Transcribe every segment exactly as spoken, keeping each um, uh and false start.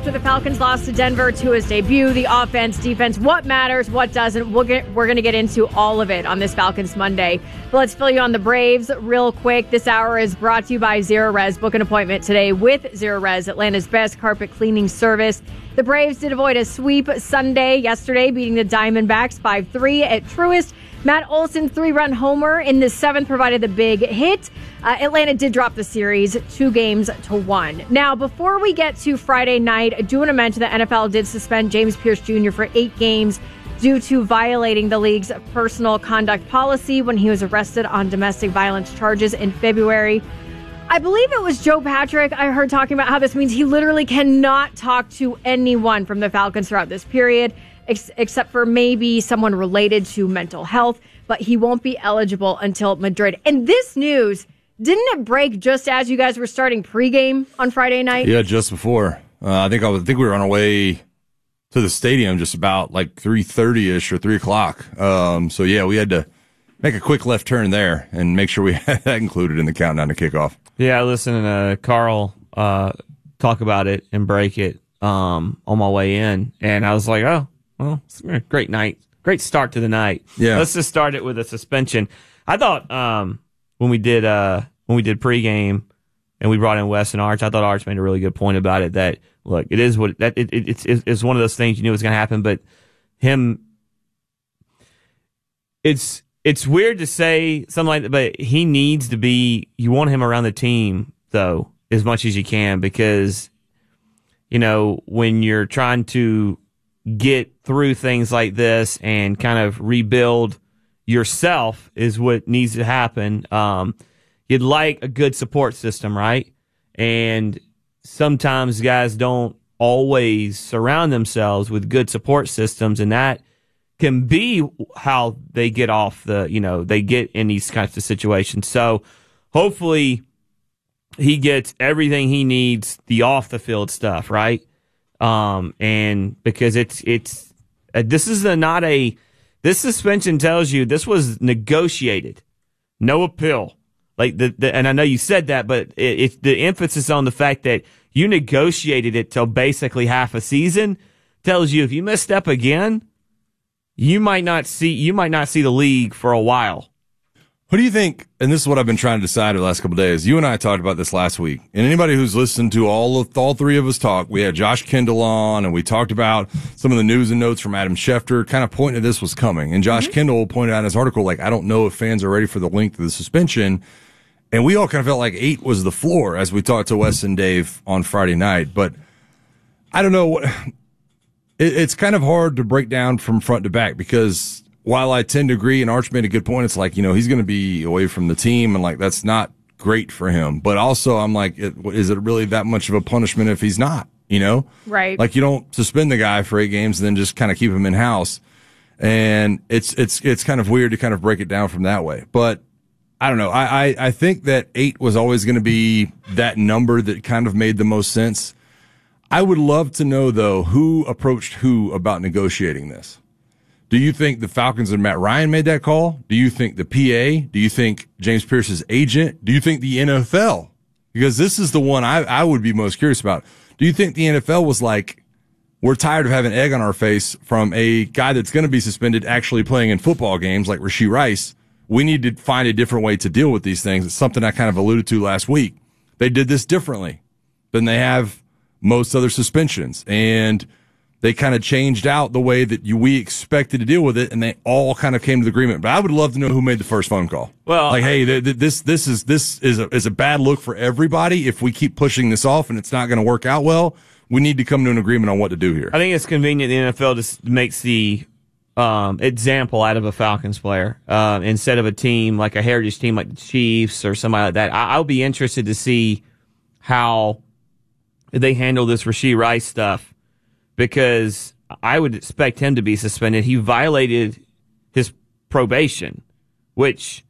after the Falcons lost to Denver to his debut, the offense, defense, what matters, what doesn't. We'll get, we're going to get into all of it on this Falcons Monday. But let's fill you on the Braves real quick. This hour is brought to you by Zerorez. Book an appointment today with Zerorez, Atlanta's best carpet cleaning service. The Braves did avoid a sweep Sunday yesterday, beating the Diamondbacks five three at Truist. Matt Olson's three-run homer in the seventh provided the big hit. Uh, Atlanta did drop the series two games to one. Now, before we get to Friday night, I do want to mention that N F L did suspend James Pierce Junior for eight games due to violating the league's personal conduct policy when he was arrested on domestic violence charges in February. I believe it was Joe Patrick I heard talking about how this means he literally cannot talk to anyone from the Falcons throughout this period, ex- except for maybe someone related to mental health, but he won't be eligible until Madrid. And this news, didn't it break just as you guys were starting pregame on Friday night? Yeah, just before. Uh, I think I was. I think we were on our way to the stadium just about like three thirty ish or three o'clock. Um, so yeah, we had to make a quick left turn there and make sure we had that included in the countdown to kickoff. Yeah, I listened to uh, Carl uh, talk about it and break it um, on my way in, and I was like, oh, well, it's a great night. Great start to the night. Yeah. Let's just start it with a suspension. I thought um, when we did uh, when we did pregame and we brought in Wes and Arch, I thought Arch made a really good point about it. That look, it is what that it, it, it's it's one of those things you knew was going to happen, but him, it's it's weird to say something like that, but he needs to be. You want him around the team though as much as you can, because you know when you're trying to get through things like this and kind of rebuild yourself is what needs to happen. Um, you'd like a good support system, right? And sometimes guys don't always surround themselves with good support systems, and that can be how they get off the, you know, they get in these kinds of situations. So hopefully he gets everything he needs, the off the field stuff, right? Um, and because it's, it's, uh, this is a, not a, this suspension tells you this was negotiated, no appeal. Like the, the and I know you said that, but it, it's the emphasis on the fact that you negotiated it till basically half a season tells you if you misstep again, you might not see, you might not see the league for a while. Who do you think, and this is what I've been trying to decide the last couple of days, you and I talked about this last week, and anybody who's listened to all of all three of us talk, we had Josh Kendall on, and we talked about some of the news and notes from Adam Schefter, kind of pointing to this was coming. And Josh mm-hmm. Kendall pointed out in his article, like, I don't know if fans are ready for the length of the suspension. And we all kind of felt like eight was the floor as we talked to Wes and Dave on Friday night. But I don't know what, it, it's kind of hard to break down from front to back, because while I tend to agree, and Arch made a good point, it's like, you know, he's going to be away from the team, and like that's not great for him. But also, I'm like, it, is it really that much of a punishment if he's not? You know, right? Like you don't suspend the guy for eight games and then just kind of keep him in house. And it's it's it's kind of weird to kind of break it down from that way. But I don't know. I I, I think that eight was always going to be that number that kind of made the most sense. I would love to know though who approached who about negotiating this. Do you think the Falcons and Matt Ryan made that call? Do you think the P A? Do you think James Pierce's agent? Do you think the N F L? Because this is the one I, I would be most curious about. Do you think the N F L was like, we're tired of having egg on our face from a guy that's going to be suspended actually playing in football games like Rashee Rice? We need to find a different way to deal with these things. It's something I kind of alluded to last week. They did this differently than they have most other suspensions. And they kind of changed out the way that you, we expected to deal with it, and they all kind of came to the agreement. But I would love to know who made the first phone call. Well, like, hey, th- th- this this is this is a is a bad look for everybody. If we keep pushing this off and it's not going to work out well, we need to come to an agreement on what to do here. I think it's convenient the N F L just makes the um, example out of a Falcons player uh, instead of a team like a heritage team like the Chiefs or somebody like that. I- I'll be interested to see how they handle this Rashee Rice stuff, because I would expect him to be suspended. He violated his probation, which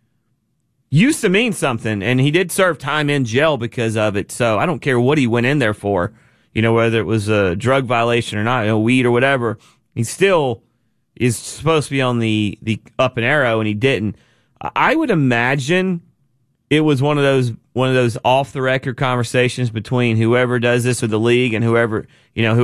used to mean something, and he did serve time in jail because of it. So I don't care what he went in there for, you know, whether it was a drug violation or not, you know, weed or whatever. He still is supposed to be on the, the up and arrow, and he didn't. I would imagine it was one of those one of those off the record conversations between whoever does this with the league and whoever, you know, who